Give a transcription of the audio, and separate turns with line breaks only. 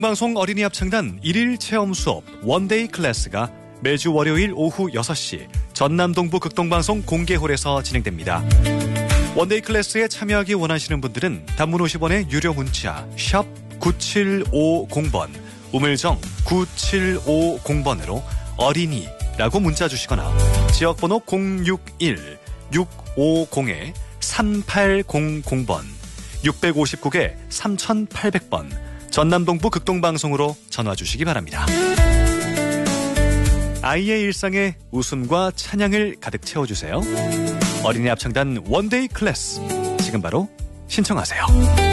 방송 어린이 합창단 1일 체험 수업 원데이 클래스가 매주 월요일 오후 6시 전남 동부 극동방송 공개홀에서 진행됩니다. 원데이 클래스에 참여하기 원하시는 분들은 단문 50원의 유료 문자 샵 9750번 우물정 9750번으로 어린이라고 문자 주시거나 지역번호 061-650-3800번 659개 3800번 전남동부 극동방송으로 전화 주시기 바랍니다. 아이의 일상에 웃음과 찬양을 가득 채워주세요. 어린이 합창단 원데이 클래스 지금 바로 신청하세요.